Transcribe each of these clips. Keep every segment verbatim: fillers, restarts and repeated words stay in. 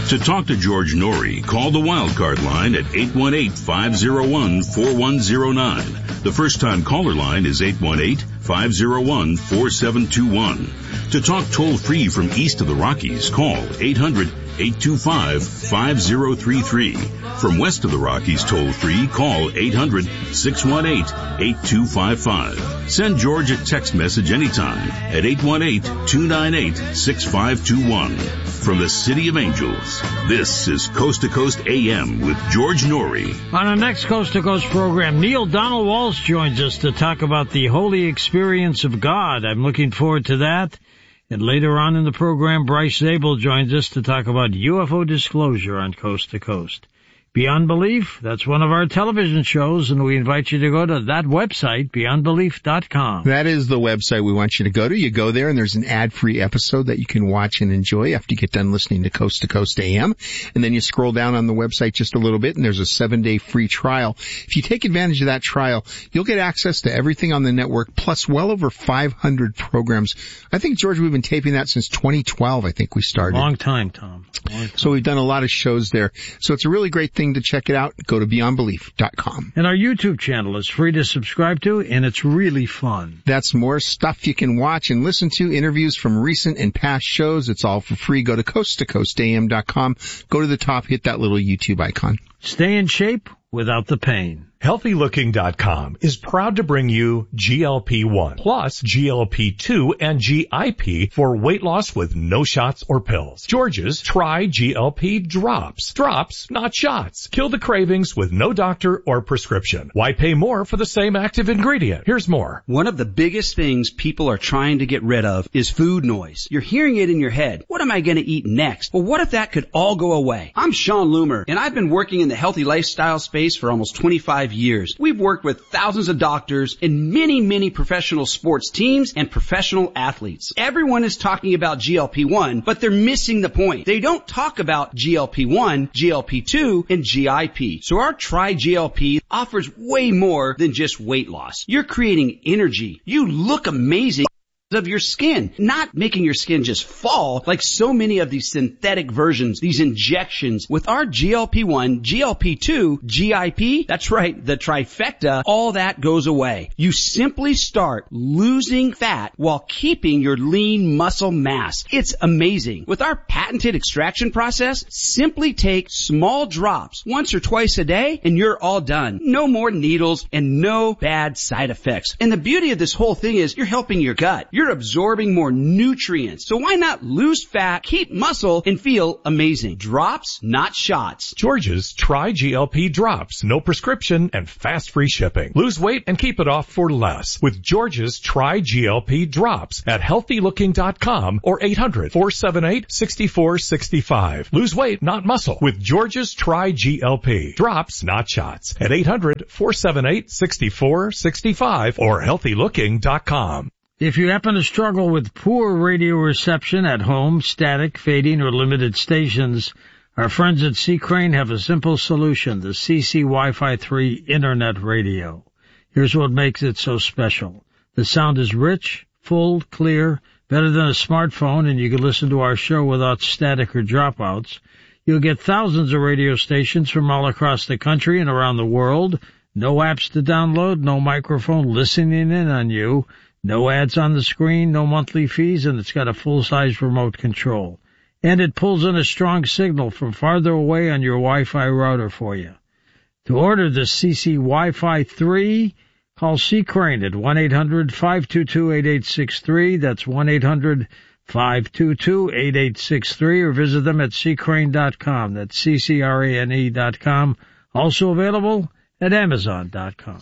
To talk to George Norrie, call the Wildcard line at eight one eight, five oh one, four one oh nine. The first-time caller line is eight one eight, five oh one, four seven two one. To talk toll-free from east of the Rockies, call eight hundred, eight two five, five oh three three. From west of the Rockies toll-free, call eight hundred, six one eight, eight two five five. Send George a text message anytime at eight one eight, two nine eight, six five two one. From the City of Angels, this is Coast to Coast A M with George Norrie. On our next Coast to Coast program, Neil Donald Walsh joins us to talk about the holy experience of God. I'm looking forward to that. And later on in the program, Bryce Zabel joins us to talk about U F O disclosure on Coast to Coast. Beyond Belief, that's one of our television shows, and we invite you to go to that website, beyond belief dot com. That is the website we want you to go to. You go there, and there's an ad-free episode that you can watch and enjoy after you get done listening to Coast to Coast A M. And then you scroll down on the website just a little bit, and there's a seven-day free trial. If you take advantage of that trial, you'll get access to everything on the network, plus well over five hundred programs. I think, George, we've been taping that since twenty twelve, I think we started. Long time, Tom. Long time. So we've done a lot of shows there. So it's a really great thing to check it out. Go to beyond belief dot com. And our YouTube channel is free to subscribe to, and it's really fun. That's more stuff you can watch and listen to, interviews from recent and past shows. It's all for free. Go to coast to coast A M dot com. Go to the top, hit that little YouTube icon. Stay in shape without the pain. healthy looking dot com is proud to bring you G L P one plus G L P two and G I P for weight loss with no shots or pills. George's Try G L P Drops. Drops, not shots. Kill the cravings with no doctor or prescription. Why pay more for the same active ingredient? Here's more. One of the biggest things people are trying to get rid of is food noise. You're hearing it in your head. What am I going to eat next? Well, what if that could all go away? I'm Sean Loomer, and I've been working in the healthy lifestyle space for almost twenty-five years. We've worked with thousands of doctors and many, many professional sports teams and professional athletes. Everyone is talking about G L P one, but they're missing the point. They don't talk about G L P one, G L P two, and G I P. So our Try G L P offers way more than just weight loss. You're creating energy. You look amazing of your skin, not making your skin just fall like so many of these synthetic versions, these injections. With our G L P one, G L P two, G I P, that's right, the trifecta, all that goes away. You simply start losing fat while keeping your lean muscle mass. It's amazing. With our patented extraction process, simply take small drops once or twice a day and you're all done. No more needles and no bad side effects. And the beauty of this whole thing is you're helping your gut. You're absorbing more nutrients. So why not lose fat, keep muscle, and feel amazing? Drops, not shots. George's Try G L P Drops. No prescription and fast free shipping. Lose weight and keep it off for less with George's Try G L P Drops at healthy looking dot com or eight hundred, four seven eight, six four six five. Lose weight, not muscle with George's Try G L P. Drops, not shots at eight hundred, four seven eight, six four six five or healthy looking dot com. If you happen to struggle with poor radio reception at home, static, fading, or limited stations, our friends at C. Crane have a simple solution, the C C Wi-Fi three Internet Radio. Here's what makes it so special. The sound is rich, full, clear, better than a smartphone, and you can listen to our show without static or dropouts. You'll get thousands of radio stations from all across the country and around the world. No apps to download, no microphone listening in on you. No ads on the screen, no monthly fees, and it's got a full-size remote control. And it pulls in a strong signal from farther away on your Wi-Fi router for you. To order the C C Wi-Fi three, call C. Crane at one eight hundred, five two two, eight eight six three. That's one eight hundred, five two two, eight eight six three, or visit them at c crane dot com. That's C C R A N E dot com. Also available at amazon dot com.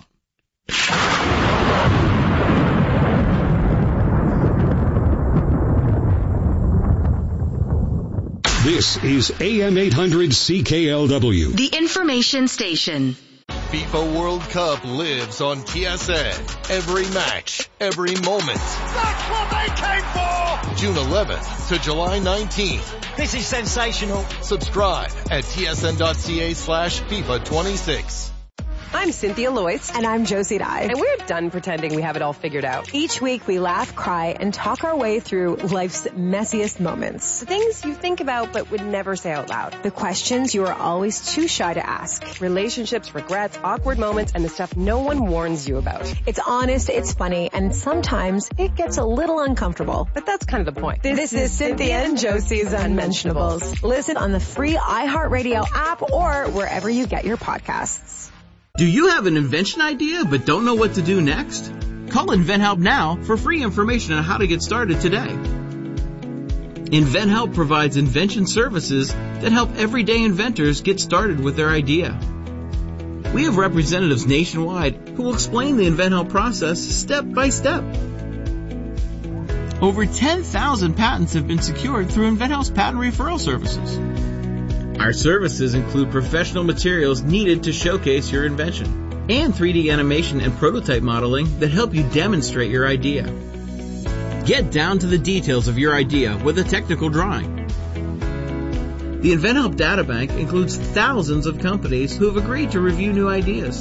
This is A M eight hundred C K L W. The information station. FIFA World Cup lives on T S N. Every match, every moment. That's what they came for! June eleventh to July nineteenth. This is sensational. Subscribe at tsn.ca slash FIFA 26. I'm Cynthia Loyce. And I'm Josie Dye. And we're done pretending we have it all figured out. Each week we laugh, cry, and talk our way through life's messiest moments. The things you think about but would never say out loud. The questions you are always too shy to ask. Relationships, regrets, awkward moments, and the stuff no one warns you about. It's honest, it's funny, and sometimes it gets a little uncomfortable. But that's kind of the point. This, this is Cynthia and Josie's Unmentionables. Listen on the free iHeartRadio app or wherever you get your podcasts. Do you have an invention idea but don't know what to do next? Call InventHelp now for free information on how to get started today. InventHelp provides invention services that help everyday inventors get started with their idea. We have representatives nationwide who will explain the InventHelp process step by step. Over ten thousand patents have been secured through InventHelp's patent referral services. Our services include professional materials needed to showcase your invention and three D animation and prototype modeling that help you demonstrate your idea. Get down to the details of your idea with a technical drawing. The InventHelp Databank includes thousands of companies who have agreed to review new ideas.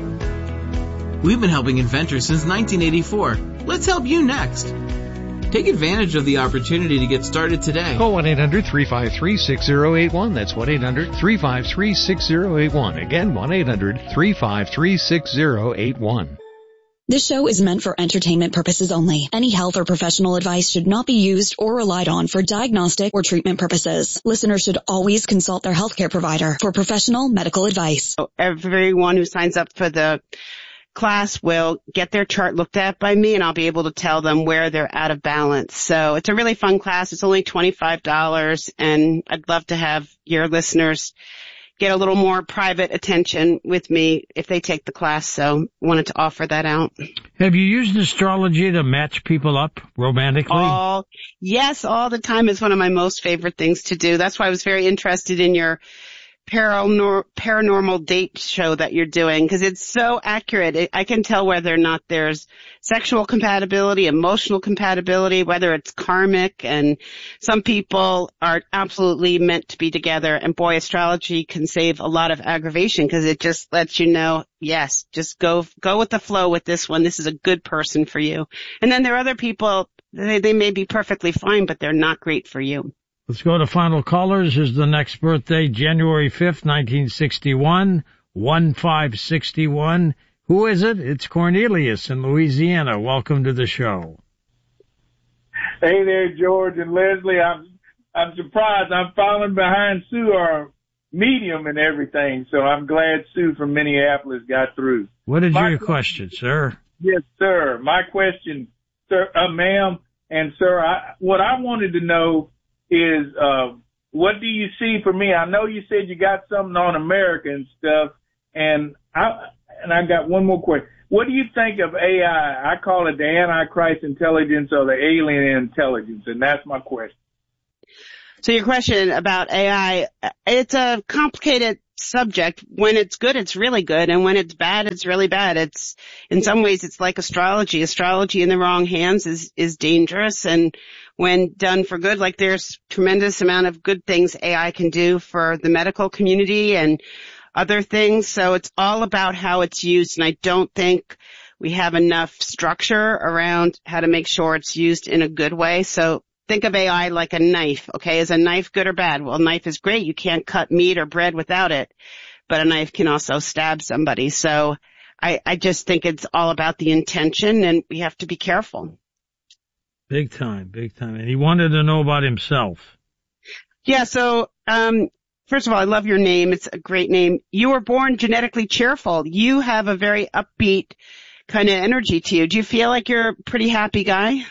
We've been helping inventors since nineteen eighty-four. Let's help you next. Take advantage of the opportunity to get started today. Call one eight hundred three five three six zero eight one. That's one eight hundred three five three six zero eight one. Again, one eight hundred three five three six zero eight one. This show is meant for entertainment purposes only. Any health or professional advice should not be used or relied on for diagnostic or treatment purposes. Listeners should always consult their healthcare provider for professional medical advice. Everyone who signs up for the class will get their chart looked at by me, and I'll be able to tell them where they're out of balance. So it's a really fun class. It's only twenty-five dollars, and I'd love to have your listeners get a little more private attention with me if they take the class. So wanted to offer that out. Have you used astrology to match people up romantically? All, yes, all the time. Is one of my most favorite things to do. That's why I was very interested in your Paranor- paranormal date show that you're doing, because it's so accurate. It, I can tell whether or not there's sexual compatibility, emotional compatibility, whether it's karmic, and some people are absolutely meant to be together. And boy, astrology can save a lot of aggravation because it just lets you know, yes, just go go with the flow with this one. This is a good person for you. And then there are other people, they, they may be perfectly fine, but they're not great for you. Let's go to final callers. Here's the next birthday, January fifth, nineteen sixty-one, one five sixty-one. Who is it? It's Cornelius in Louisiana. Welcome to the show. Hey there, George and Leslie. I'm I'm surprised. I'm following behind Sue, our medium and everything, so I'm glad Sue from Minneapolis got through. What is My your question, sir? Yes, sir. My question, sir, uh, ma'am, and sir, I, what I wanted to know is, uh, what do you see for me? I know you said you got something on America and stuff, and I, and I got one more question. What do you think of A I? I call it the Antichrist intelligence or the alien intelligence, and that's my question. So your question about A I, it's a complicated subject. When it's good, it's really good, and when it's bad, it's really bad. It's, in some ways, it's like astrology. Astrology in the wrong hands is, is dangerous, and when done for good, like there's tremendous amount of good things A I can do for the medical community and other things. So it's all about how it's used, and I don't think we have enough structure around how to make sure it's used in a good way. So think of A I like a knife, okay? Is a knife good or bad? Well, a knife is great. You can't cut meat or bread without it, but a knife can also stab somebody. So I, I just think it's all about the intention, and we have to be careful. Big time, big time. And he wanted to know about himself. Yeah, so, um, first of all, I love your name. It's a great name. You were born genetically cheerful. You have a very upbeat kind of energy to you. Do you feel like you're a pretty happy guy?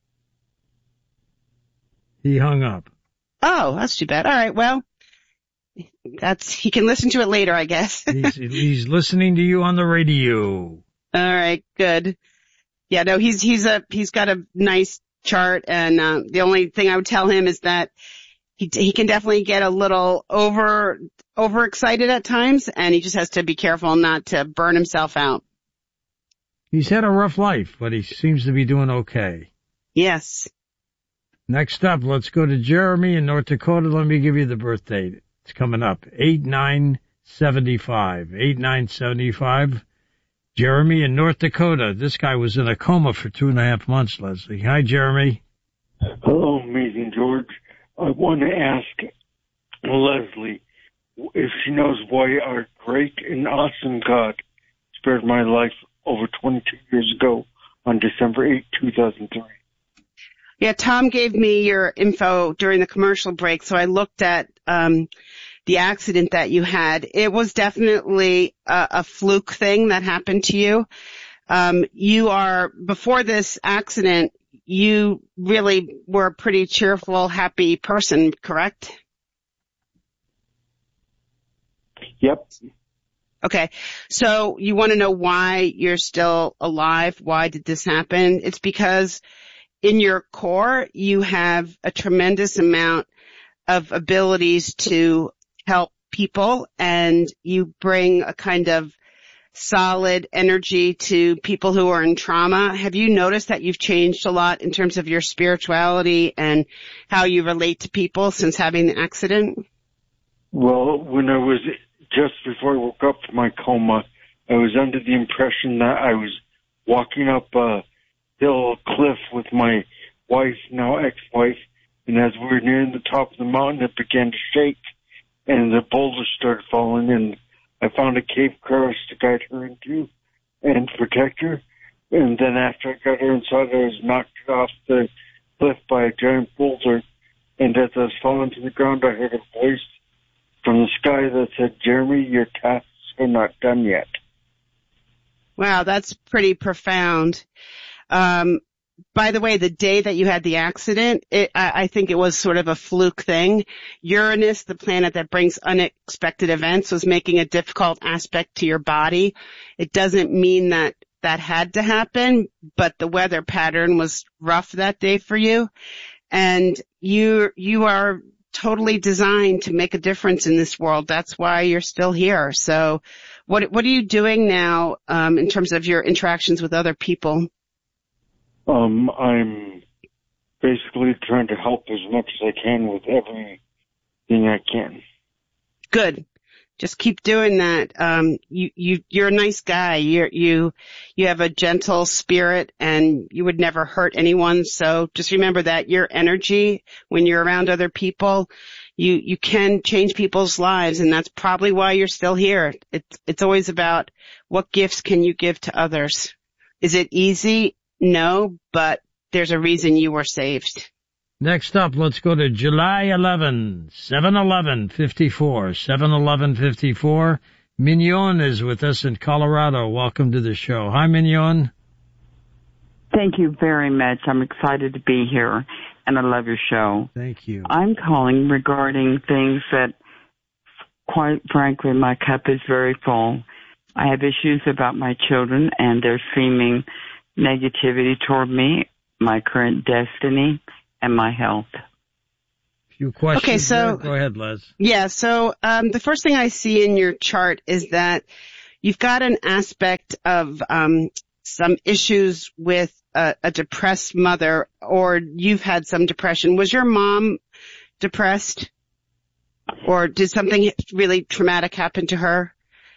He hung up. Oh, that's too bad. All right, well, that's, he can listen to it later, I guess. he's, he's listening to you on the radio. All right, good. Yeah, no, he's, he's a, he's got a nice chart, and, uh, the only thing I would tell him is that he, he can definitely get a little over, overexcited at times, and he just has to be careful not to burn himself out. He's had a rough life, but he seems to be doing okay. Yes. Next up, let's go to Jeremy in North Dakota. Let me give you the birth date. It's coming up. eight nine seventy-five. eight nine seven five. Jeremy in North Dakota. This guy was in a coma for two and a half months, Leslie. Hi, Jeremy. Hello, Amazing George. I want to ask Leslie if she knows why our great and awesome God spared my life over twenty-two years ago on December eighth, two thousand three. Yeah, Tom gave me your info during the commercial break, so I looked at um the accident that you had. It was definitely a, a fluke thing that happened to you. Um, you are, before this accident, you really were a pretty cheerful, happy person, correct? Yep. Okay. So you want to know why you're still alive? Why did this happen? It's because in your core, you have a tremendous amount of abilities to help people, and you bring a kind of solid energy to people who are in trauma. Have you noticed that you've changed a lot in terms of your spirituality and how you relate to people since having the accident? Well, when I was just before I woke up from my coma, I was under the impression that I was walking up a hill cliff with my wife, now ex-wife, and as we were nearing the top of the mountain, it began to shake, and the boulders started falling, and I found a cave crevice to guide her into and protect her. And then after I got her inside, I was knocked off the cliff by a giant boulder, and as I was falling to the ground, I heard a voice from the sky that said, "Jeremy, your tasks are not done yet." Wow, that's pretty profound. Um, by the way, the day that you had the accident, it, I, I think it was sort of a fluke thing. Uranus, the planet that brings unexpected events, was making a difficult aspect to your body. It doesn't mean that that had to happen, but the weather pattern was rough that day for you. And you, you are totally designed to make a difference in this world. That's why you're still here. So what, what are you doing now, um, in terms of your interactions with other people? Um, I'm basically trying to help as much as I can with everything I can. Good. Just keep doing that. Um, you, you, you're a nice guy. You're, you, you have a gentle spirit and you would never hurt anyone. So just remember that your energy when you're around other people, you, you can change people's lives, and that's probably why you're still here. It's, it's always about what gifts can you give to others. Is it easy? No, but there's a reason you were saved. Next up, let's go to July eleventh, seven eleven fifty-four, seven eleven fifty-four. Mignon is with us in Colorado. Welcome to the show. Hi, Mignon. Thank you very much. I'm excited to be here, and I love your show. Thank you. I'm calling regarding things that, quite frankly, my cup is very full. I have issues about my children and their seeming negativity toward me, my current destiny, and my health. Few questions. Okay, so there. Go ahead, Les. Yeah, so um, the first thing I see in your chart is that you've got an aspect of um, some issues with a, a depressed mother, or you've had some depression. Was your mom depressed, or did something really traumatic happen to her?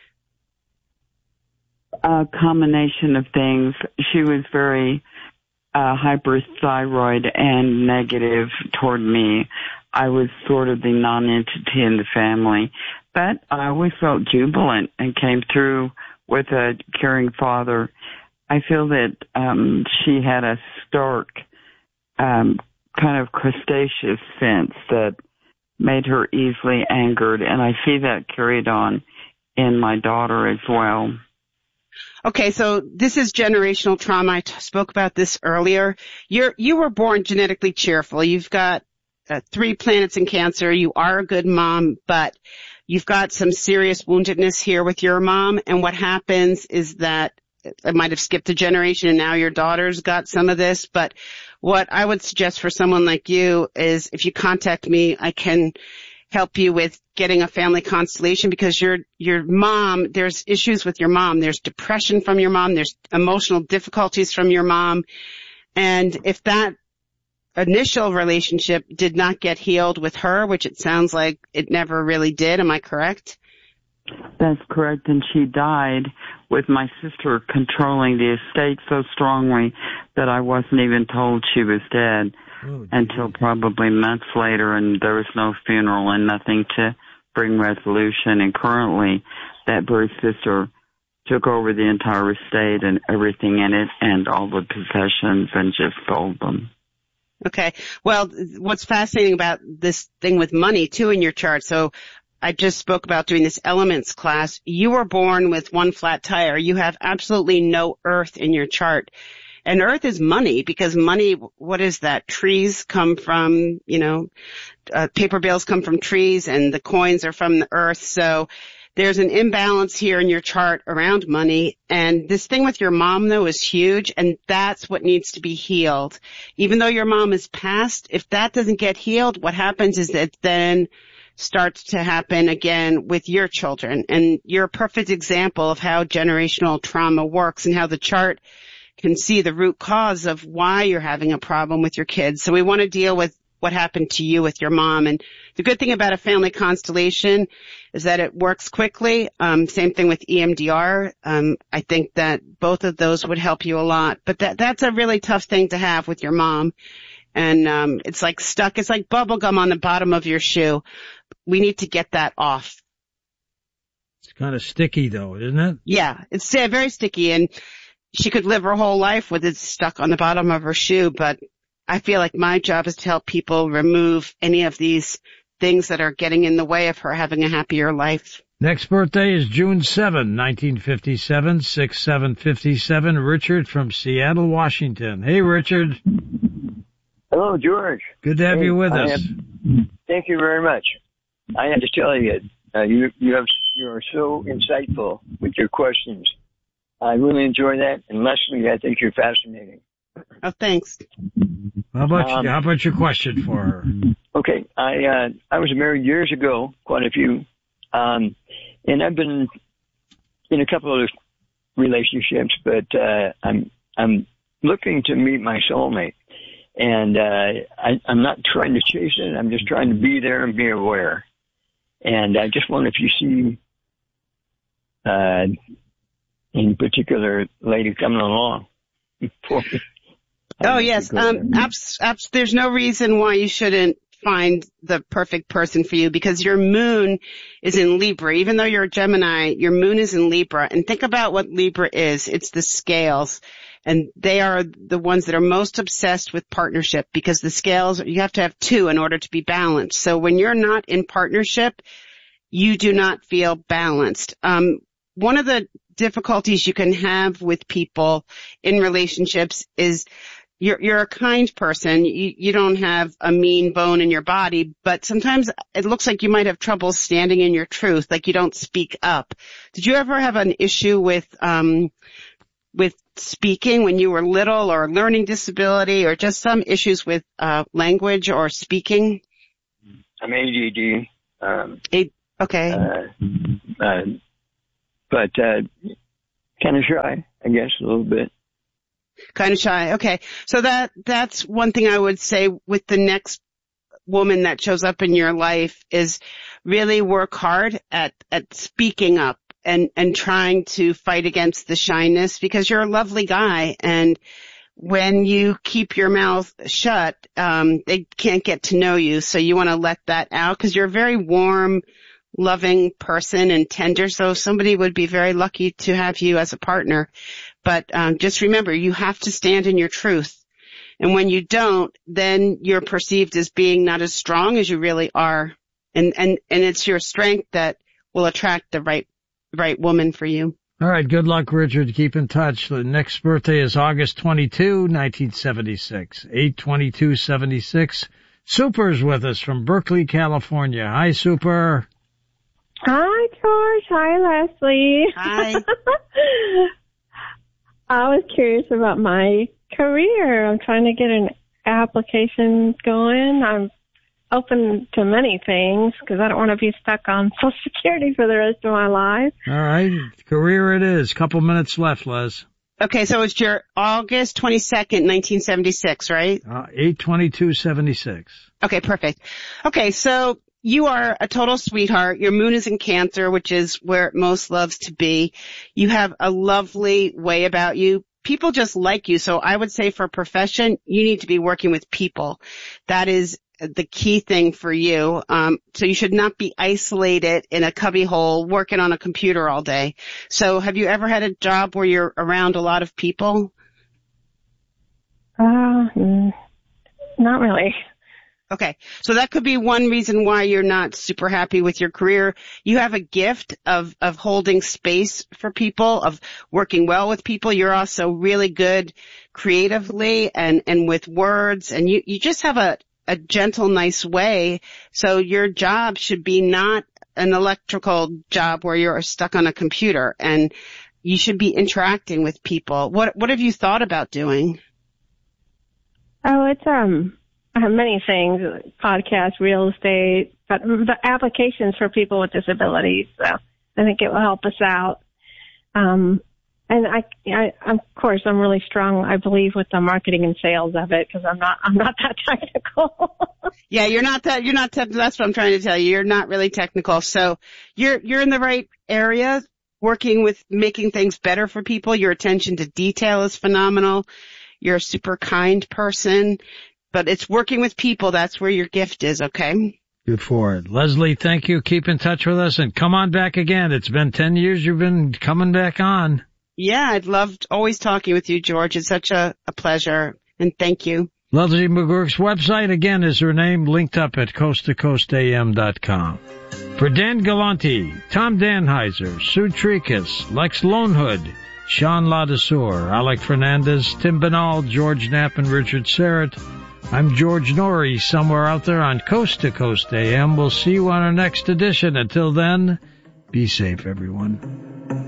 A combination of things. She was very uh, hyperthyroid and negative toward me. I was sort of the non-entity in the family, but I always felt jubilant and came through with a caring father. I feel that um, she had a stark um, kind of crustaceous sense that made her easily angered, and I see that carried on in my daughter as well. Okay, so this is generational trauma. I t- spoke about this earlier. You're, you were born genetically cheerful. You've got uh, three planets in Cancer. You are a good mom, but you've got some serious woundedness here with your mom. And what happens is that it might have skipped a generation and now your daughter's got some of this. But what I would suggest for someone like you is if you contact me, I can help you with getting a family constellation, because your your mom, there's issues with your mom. There's depression from your mom. There's emotional difficulties from your mom. And if that initial relationship did not get healed with her, which it sounds like it never really did, am I correct? That's correct, and she died with my sister controlling the estate so strongly that I wasn't even told she was dead oh, until probably months later, and there was no funeral and nothing to bring resolution. And currently, that very sister took over the entire estate and everything in it and all the possessions and just sold them. Okay. Well, what's fascinating about this thing with money, too, in your chart, so I just spoke about doing this elements class. You were born with one flat tire. You have absolutely no earth in your chart. And earth is money because money, what is that? Trees come from, you know, uh, paper bills come from trees and the coins are from the earth. So there's an imbalance here in your chart around money. And this thing with your mom, though, is huge. And that's what needs to be healed. Even though your mom is passed, if that doesn't get healed, what happens is that then starts to happen again with your children. And you're a perfect example of how generational trauma works and how the chart can see the root cause of why you're having a problem with your kids. So we want to deal with what happened to you with your mom. And the good thing about a family constellation is that it works quickly. Um, same thing with E M D R. Um, I think that both of those would help you a lot. But that that's a really tough thing to have with your mom. And um, it's like stuck. It's like bubble gum on the bottom of your shoe. We need to get that off. It's kind of sticky, though, isn't it? Yeah, it's uh, very sticky, and she could live her whole life with it stuck on the bottom of her shoe, but I feel like my job is to help people remove any of these things that are getting in the way of her having a happier life. Next birthday is June seventh, nineteen fifty-seven, six seven fifty-seven. Richard from Seattle, Washington. Hey, Richard. Hello, George. Good to have hey, you with I us. Have, thank you very much. I have to tell you, uh, you you have you are so insightful with your questions. I really enjoy that, and Leslie, I think you're fascinating. Oh, thanks. How about um, you, how about your question for her? Okay, I uh, I was married years ago, quite a few, um, and I've been in a couple of relationships, but uh, I'm I'm looking to meet my soulmate. And uh, I, I'm not trying to chase it. I'm just trying to be there and be aware. And I just wonder if you see, uh, in particular, lady coming along. Oh, yes. Um, abs- abs- there's no reason why you shouldn't find the perfect person for you because your moon is in Libra. Even though you're a Gemini, your moon is in Libra. And think about what Libra is. It's the scales. And they are the ones that are most obsessed with partnership because the scales, you have to have two in order to be balanced. So when you're not in partnership, you do not feel balanced. Um, one of the difficulties you can have with people in relationships is you're, you're a kind person. You, you don't have a mean bone in your body, but sometimes it looks like you might have trouble standing in your truth, like you don't speak up. Did you ever have an issue with, um, with speaking when you were little or learning disability or just some issues with uh language or speaking? I'm A D D. Um, A- okay. Uh, uh, but uh, kind of shy, I guess, a little bit. Kind of shy. Okay. So that that's one thing I would say with the next woman that shows up in your life is really work hard at, at speaking up. And, and trying to fight against the shyness because you're a lovely guy. And when you keep your mouth shut, um, they can't get to know you. So you want to let that out because you're a very warm, loving person and tender. So somebody would be very lucky to have you as a partner. But, um, just remember, you have to stand in your truth. And when you don't, then you're perceived as being not as strong as you really are. And, and, and it's your strength that will attract the right right woman for you. All right. Good luck, Richard. Keep in touch. The next birthday is August twenty-second, nineteen seventy-six, eight twenty-two seventy-six. Super's with us from Berkeley, California. Hi, Super. Hi, George. Hi, Leslie. Hi. I was curious about my career. I'm trying to get an application going. I'm open to many things because I don't want to be stuck on Social Security for the rest of my life. All right. Career it is. Couple minutes left, Les. Okay, so it's your August twenty-second, nineteen seventy-six, right? Uh, eight twenty-two seventy-six. Okay, perfect. Okay, so you are a total sweetheart. Your moon is in Cancer, which is where it most loves to be. You have a lovely way about you. People just like you. So I would say for profession, you need to be working with people. That is the key thing for you. Um, so you should not be isolated in a cubbyhole working on a computer all day. So have you ever had a job where you're around a lot of people? Uh, not really. Okay. So that could be one reason why you're not super happy with your career. You have a gift of, of holding space for people, of working well with people. You're also really good creatively and, and with words, and you, you just have a, a gentle, nice way. So your job should be not an electrical job where you're stuck on a computer, and you should be interacting with people. What, what have you thought about doing? Oh, it's, um, I have many things, podcasts, real estate, but the applications for people with disabilities. So I think it will help us out. Um, and I, I, of course, I'm really strong, I believe, with the marketing and sales of it, because I'm not, I'm not that technical. Yeah, you're not that, you're not, te- that's what I'm trying to tell you. You're not really technical. So you're, you're in the right area, working with making things better for people. Your attention to detail is phenomenal. You're a super kind person. But it's working with people. That's where your gift is, okay? Good for it. Leslie, thank you. Keep in touch with us and come on back again. It's been ten years you've been coming back on. Yeah, I'd loved always talking with you, George. It's such a, a pleasure. And thank you. Leslie McGurk's website, again, is her name, linked up at coast to coast a m dot com. For Dan Galanti, Tom Danheiser, Sue Tricus, Lex Lonehood, Sean Ladesseur, Alec Fernandez, Tim Benall, George Knapp, and Richard Serrett, I'm George Norrie, somewhere out there on Coast to Coast A M. We'll see you on our next edition. Until then, be safe, everyone.